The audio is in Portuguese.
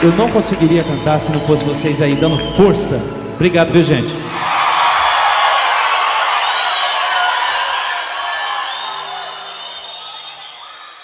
eu não conseguiria cantar se não fosse vocês aí dando força. Obrigado, viu, gente?